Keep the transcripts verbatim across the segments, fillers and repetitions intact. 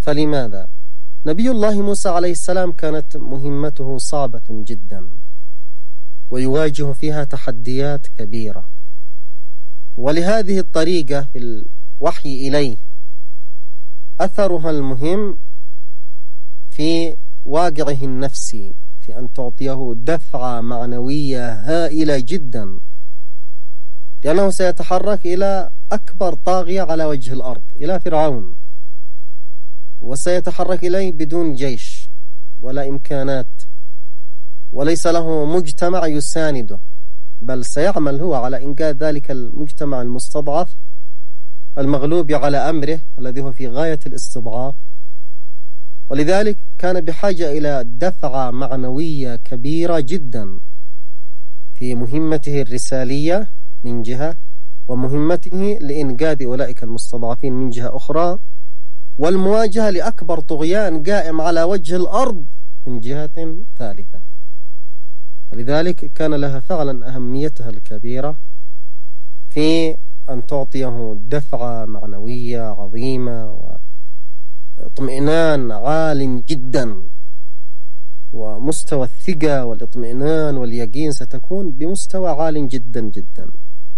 فلماذا؟ نبي الله موسى عليه السلام كانت مهمته صعبة جدا، ويواجه فيها تحديات كبيرة، ولهذه الطريقة في الوحي إليه أثرها المهم في واقعه النفسي، في أن تعطيه دفعة معنوية هائلة جدا، لأنه سيتحرك إلى أكبر طاغية على وجه الأرض، إلى فرعون، وسيتحرك إليه بدون جيش ولا إمكانات، وليس له مجتمع يسانده، بل سيعمل هو على إنقاذ ذلك المجتمع المستضعف المغلوب على أمره الذي هو في غاية الاستضعاف. ولذلك كان بحاجة إلى دفعة معنوية كبيرة جدا في مهمته الرسالية من جهة، ومهمته لإنقاذ أولئك المستضعفين من جهة أخرى، والمواجهة لأكبر طغيان قائم على وجه الأرض من جهة ثالثة. ولذلك كان لها فعلا أهميتها الكبيرة في أن تعطيه دفعة معنوية عظيمة واطمئنان عال جدا، ومستوى الثقة والاطمئنان واليقين ستكون بمستوى عال جدا جدا.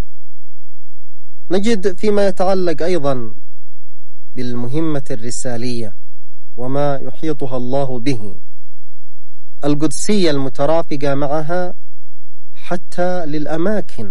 نجد فيما يتعلق أيضا بالمهمة الرسالية وما يحيطها الله به القدسية المترافقة معها، حتى للأماكن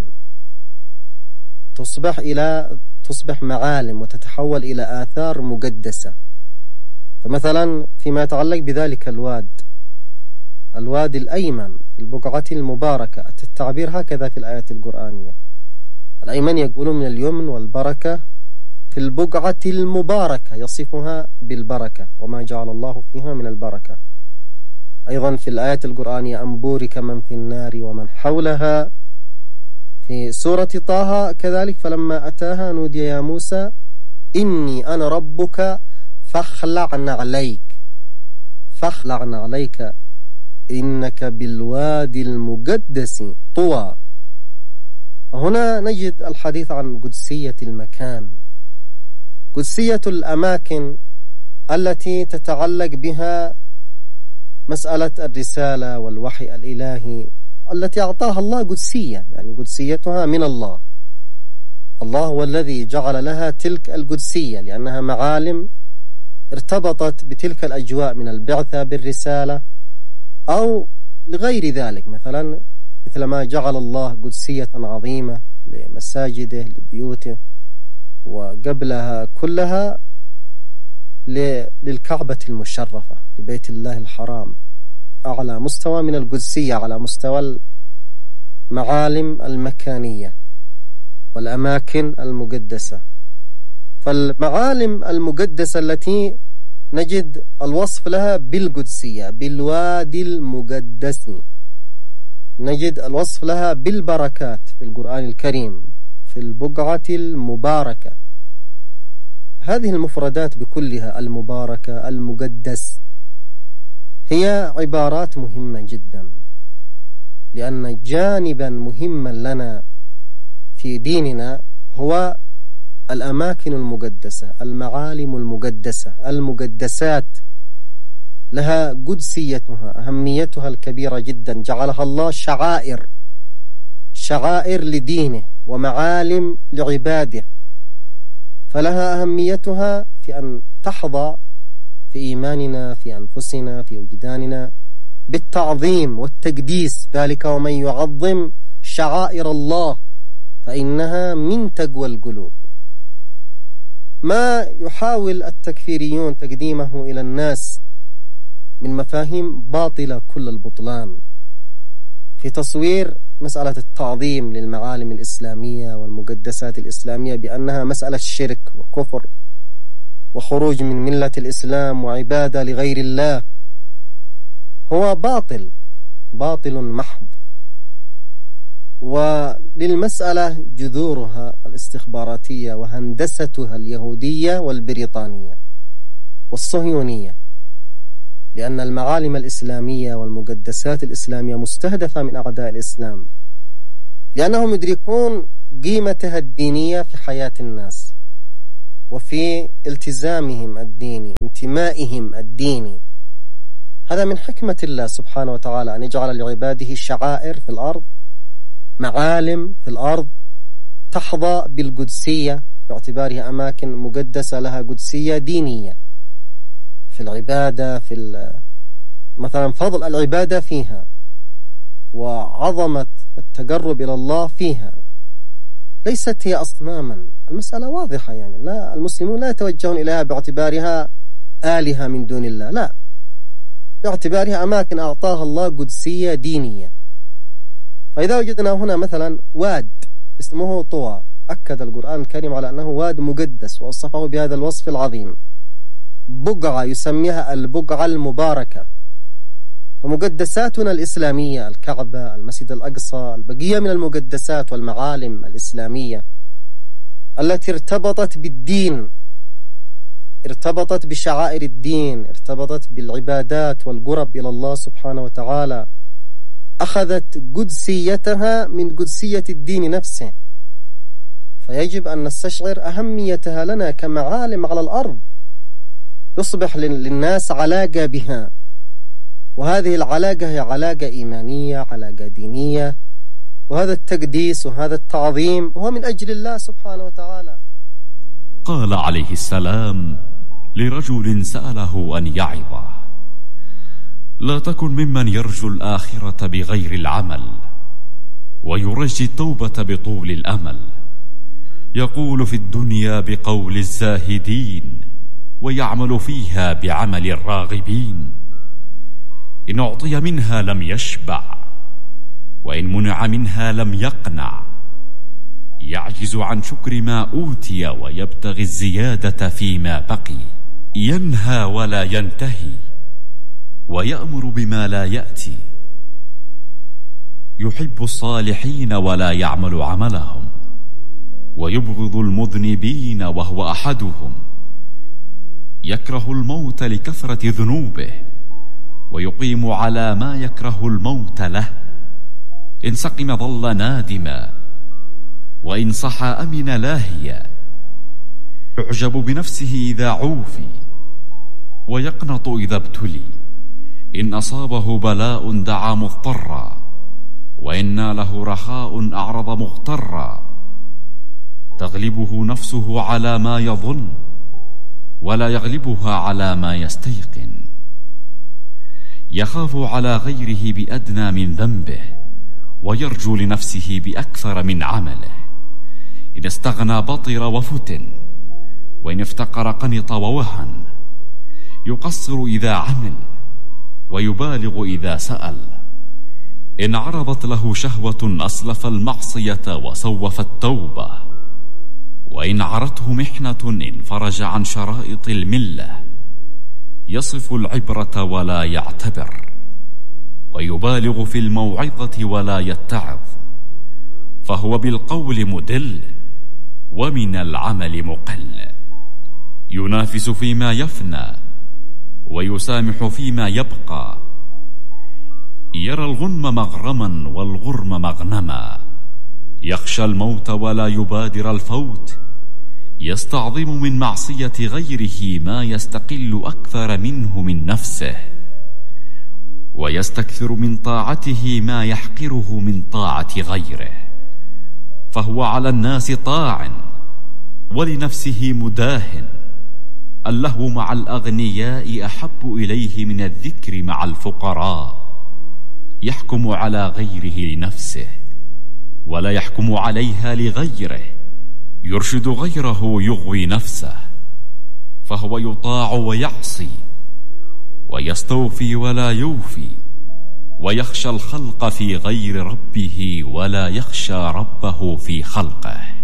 تصبح إلى تصبح معالم وتتحول إلى آثار مقدسة. فمثلا فيما يتعلق بذلك الواد الوادي الأيمن في البقعة المباركة، التعبير هكذا في الآيات القرآنية، الأيمن يقول من اليمن والبركة، في البقعة المباركة يصفها بالبركة وما جعل الله فيها من البركة. أيضا في الآيات القرآنية أن بورك من في النار ومن حولها. في سورة طه كذلك فلما أتاها نودي يا موسى إني أنا ربك فاخلع نعليك، فاخلع نعليك إنك بالوادي المقدس طوى. هنا نجد الحديث عن قدسية المكان، قدسية الأماكن التي تتعلق بها مسألة الرسالة والوحي الإلهي التي أعطاها الله قدسية، يعني قدسيتها من الله. الله هو الذي جعل لها تلك القدسية لأنها معالم ارتبطت بتلك الأجواء من البعثة بالرسالة أو لغير ذلك، مثلا مثل ما جعل الله قدسية عظيمة لمساجده لبيوته، وقبلها كلها للكعبة المشرفة لبيت الله الحرام، أعلى مستوى من القدسية على مستوى المعالم المكانية والأماكن المقدسة. فالمعالم المقدسة التي نجد الوصف لها بالقدسية، بالوادي المقدس، نجد الوصف لها بالبركات في القرآن الكريم، في البقعة المباركة. هذه المفردات بكلها، المباركة، المقدس، هي عبارات مهمة جدا، لأن جانبا مهما لنا في ديننا هو الأماكن المقدسة، المعالم المقدسة، المقدسات لها قدسيتها، أهميتها الكبيرة جدا، جعلها الله شعائر، شعائر لدينه ومعالم لعباده، فلها أهميتها في أن تحظى في إيماننا، في أنفسنا، في وجداننا بالتعظيم والتقديس. ذلك ومن يعظم شعائر الله فإنها من تقوى القلوب. ما يحاول التكفيريون تقديمه إلى الناس من مفاهيم باطلة كل البطلان في تصوير مسألة التعظيم للمعالم الإسلامية والمقدسات الإسلامية بأنها مسألة شرك وكفر وخروج من ملة الإسلام وعبادة لغير الله، هو باطل، باطل محض. وللمسألة جذورها الاستخباراتية وهندستها اليهودية والبريطانية والصهيونية، لأن المعالم الإسلامية والمقدسات الإسلامية مستهدفة من أعداء الإسلام، لأنهم يدركون قيمتها الدينية في حياة الناس، وفي التزامهم الديني، انتمائهم الديني. هذا من حكمة الله سبحانه وتعالى أن يجعل لعباده شعائر في الأرض، معالم في الأرض تحظى بالقدسية باعتبارها أماكن مقدسة لها قدسية دينية في العبادة، في مثلا فضل العبادة فيها وعظمة التقرب إلى الله فيها. ليست هي أصناما، المسألة واضحة، يعني لا، المسلمون لا يتوجهون إليها باعتبارها آلهة من دون الله، لا، باعتبارها أماكن أعطاها الله قدسية دينية. فإذا وجدنا هنا مثلا واد اسمه طوى، أكد القرآن الكريم على أنه واد مقدس ووصفه بهذا الوصف العظيم. بقعة يسميها البقعة المباركة. فمقدساتنا الإسلامية، الكعبة، المسجد الأقصى، البقية من المقدسات والمعالم الإسلامية التي ارتبطت بالدين، ارتبطت بشعائر الدين، ارتبطت بالعبادات والقرب إلى الله سبحانه وتعالى، أخذت قدسيتها من قدسية الدين نفسه. فيجب أن نستشعر أهميتها لنا كمعالم على الأرض يصبح للناس علاقة بها، وهذه العلاقة هي علاقة إيمانية، علاقة دينية، وهذا التقديس وهذا التعظيم هو من أجل الله سبحانه وتعالى. قال عليه السلام لرجل سأله أن يعظه: لا تكن ممن يرجو الآخرة بغير العمل ويرجي التوبة بطول الأمل، يقول في الدنيا بقول الزاهدين ويعمل فيها بعمل الراغبين. إن أعطي منها لم يشبع، وإن منع منها لم يقنع، يعجز عن شكر ما أوتي ويبتغي الزيادة فيما بقي، ينهى ولا ينتهي، ويأمر بما لا يأتي، يحب الصالحين ولا يعمل عملهم، ويبغض المذنبين وهو أحدهم، يكره الموت لكثرة ذنوبه، ويقيم على ما يكره الموت له. إن سقم ظل نادما، وإن صحى أمن لاهيا، يعجب بنفسه إذا عوفي، ويقنط إذا ابتلي. إن أصابه بلاء دعا مضطرا، وإن ناله رخاء أعرض مغترا. تغلبه نفسه على ما يظن، ولا يغلبها على ما يستيقن. يخاف على غيره بأدنى من ذنبه، ويرجو لنفسه بأكثر من عمله. إن استغنى بطر وفتن، وإن افتقر قنط ووهن. يقصر إذا عمل، ويبالغ إذا سأل. إن عرضت له شهوة أسلف المعصية وسوف التوبة، وإن عرته محنة انفرج عن شرائط الملة. يصف العبرة ولا يعتبر، ويبالغ في الموعظة ولا يتعظ. فهو بالقول مدل، ومن العمل مقل. ينافس فيما يفنى، ويسامح فيما يبقى. يرى الغنم مغرما والغرم مغنما. يخشى الموت ولا يبادر الفوت. يستعظم من معصية غيره ما يستقل أكثر منه من نفسه، ويستكثر من طاعته ما يحقره من طاعة غيره. فهو على الناس طاع، ولنفسه مداهن. اللهو مع الأغنياء أحب إليه من الذكر مع الفقراء. يحكم على غيره لنفسه، ولا يحكم عليها لغيره. يرشد غيره يغوي نفسه. فهو يطاع ويعصي، ويستوفي ولا يوفي، ويخشى الخلق في غير ربه ولا يخشى ربه في خلقه.